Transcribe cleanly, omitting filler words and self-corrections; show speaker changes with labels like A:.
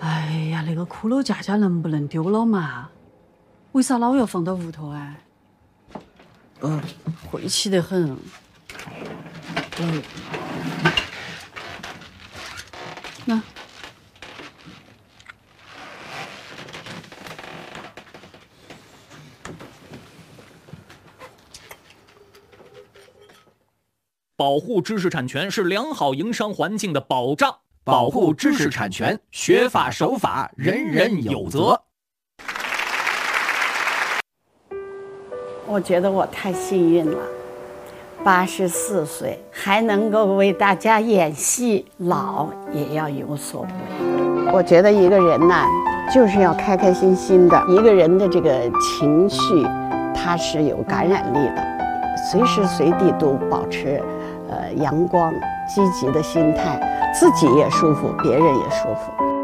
A: 哎呀，那个骷髅架架能不能丢了嘛？为啥老要放到屋头啊？晦气得很。那。
B: 保护知识产权是良好营商环境的保障。
C: 保护知识产权，学法守法，人人有责。
D: 我觉得我太幸运了，84岁还能够为大家演戏，老也要有所为。我觉得一个人呢，就是要开开心心的。一个人的这个情绪，它是有感染力的，随时随地都保持阳光、积极的心态，自己也舒服，别人也舒服。